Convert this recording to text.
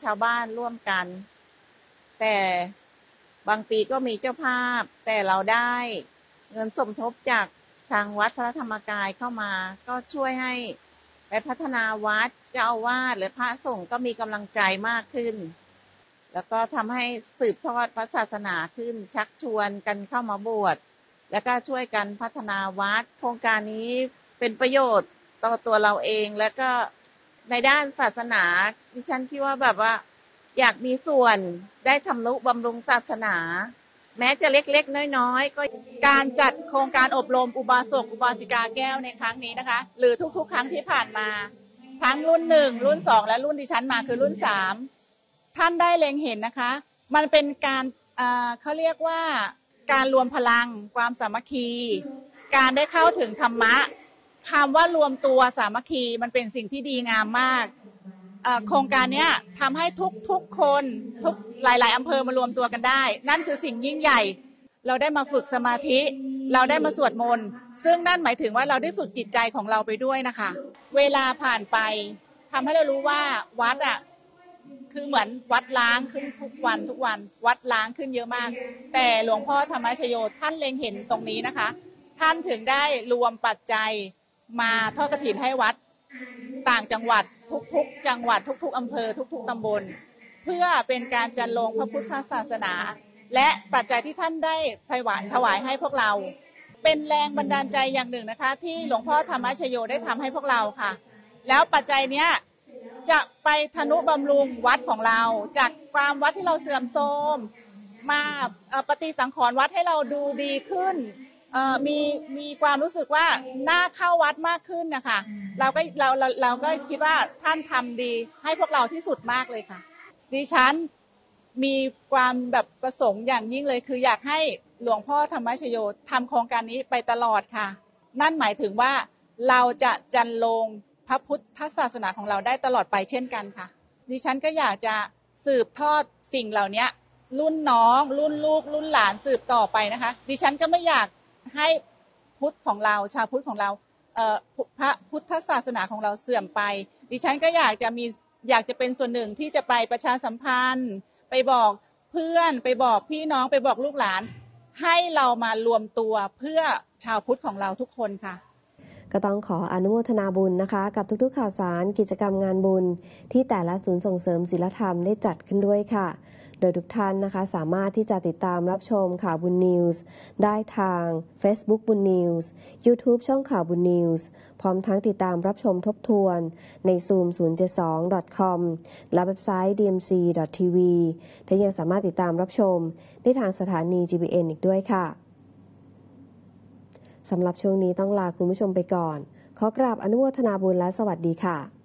ชาวบ้านร่วมกันแต่บางปีก็มีเจ้าภาพแต่เราได้เงินสมทบจากทางวัดพระธรรมกายเข้ามาก็ช่วยให้ไปพัฒนาวัดเจ้าอาวาสหรือพระสงฆ์ก็มีกำลังใจมากขึ้นแล้วก็ทำให้สืบทอดพระศาสนาขึ้นชักชวนกันเข้ามาบวชแล้วก็ช่วยกันพัฒนาวัดโครงการนี้เป็นประโยชน์ต่อตัวเราเองแล้วก็ในด้านศาสนาดิฉันคิดว่าแบบว่าอยากมีส่วนได้ทำนุบำรุงศาสนาแม้จะเล็กๆน้อยๆก็การจัดโครงการอบรมอุบาสกอุบาสิกาแก้วในครั้งนี้นะคะหรือทุกๆครั้งที่ผ่านมาทั้งรุ่น1รุ่น2และรุ่นดิฉันมาคือรุ่น3ท่านได้เล็งเห็นนะคะมันเป็นการเขาเรียกว่าการรวมพลังความสามัคคีการได้เข้าถึงธรรมะคำว่ารวมตัวสามัคคีมันเป็นสิ่งที่ดีงามมากโครงการนี้ทำให้ทุกคนทุกหลายๆอำเภอมารวมตัวกันได้นั่นคือสิ่งยิ่งใหญ่เราได้มาฝึกสมาธิเราได้มาสวดมนต์ซึ่งนั่นหมายถึงว่าเราได้ฝึกจิตใจของเราไปด้วยนะคะเวลาผ่านไปทำให้เรารู้ว่าวัดคือเหมือนวัดล้างขึ้นทุกวันวัดล้างขึ้นเยอะมากแต่หลวงพ่อธรรมชโยท่านเล็งเห็นตรงนี้นะคะท่านถึงได้รวมปัจจัยมาทอดกฐินให้วัดต่างจังหวัดทุกจังหวัดทุกอำเภอทุกตำบลเพื่อเป็นการจันลงพระพุทธศาสนาและปัจจัยที่ท่านได้ถวายให้พวกเราเป็นแรงบันดาลใจอย่างหนึ่งนะคะที่หลวงพ่อธรรมชโยได้ทำให้พวกเราค่ะแล้วปัจจัยเนี้ยจะไปทนุบำรุงวัดของเราจากความวัดที่เราเสื่อมโทรมมาปฏิสังขรณ์วัดให้เราดูดีขึ้นมีความรู้สึกว่าน่าเข้าวัดมากขึ้นนะคะเราก็คิดว่าท่านทำดีให้พวกเราที่สุดมากเลยค่ะดิฉันมีความแบบประสงค์อย่างยิ่งเลยคืออยากให้หลวงพ่อธรรมชโยทำโครงการนี้ไปตลอดค่ะนั่นหมายถึงว่าเราจะจันลงพระพุทธศาสนาของเราได้ตลอดไปเช่นกันค่ะดิฉันก็อยากจะสืบทอดสิ่งเหล่านี้รุ่นน้องรุ่นลูกรุ่นหลานสืบต่อไปนะคะดิฉันก็ไม่อยากให้พุทธของเราชาวพุทธของเราพระพุทธศาสนาของเราเสื่อมไปดิฉันก็อยากจะเป็นส่วนหนึ่งที่จะไปประชาสัมพันธ์ไปบอกเพื่อนไปบอกพี่น้องไปบอกลูกหลานให้เรามารวมตัวเพื่อชาวพุทธของเราทุกคนค่ะก็ต้องขออนุโมทนาบุญนะคะกับทุกๆข่าวสารกิจกรรมงานบุญที่แต่ละศูนย์ส่งเสริมศีลธรรมได้จัดขึ้นด้วยค่ะโดยทุกท่านนะคะสามารถที่จะติดตามรับชมข่าวบุญนิวส์ได้ทาง Facebook บุญนิวส์ YouTube ช่องข่าวบุญนิวส์พร้อมทั้งติดตามรับชมทบทวนใน zoom072.com และเว็บไซต์ dmc.tv และยังสามารถติดตามรับชมได้ทางสถานี GBN อีกด้วยค่ะสำหรับช่วงนี้ต้องลาคุณผู้ชมไปก่อนขอกราบอนุโมทนาบุญและสวัสดีค่ะ